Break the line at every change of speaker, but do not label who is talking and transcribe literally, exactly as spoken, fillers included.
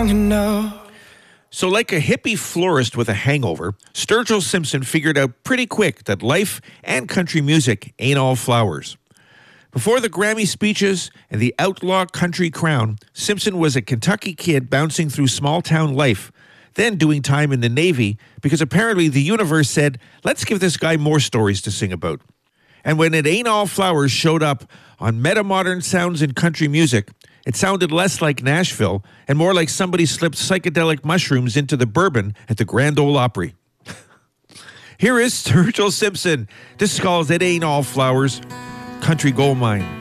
long enough.
So like a hippie florist with a hangover, Sturgill Simpson figured out pretty quick that life and country music ain't all flowers. Before the Grammy speeches and the outlaw country crown, Simpson was a Kentucky kid bouncing through small-town life, then doing time in the Navy because apparently the universe said, let's give this guy more stories to sing about. And when It Ain't All Flowers showed up on meta-modern sounds in country music, it sounded less like Nashville and more like somebody slipped psychedelic mushrooms into the bourbon at the Grand Ole Opry. Here is Sturgill Simpson. This is called It Ain't All Flowers, Country Gold Mine.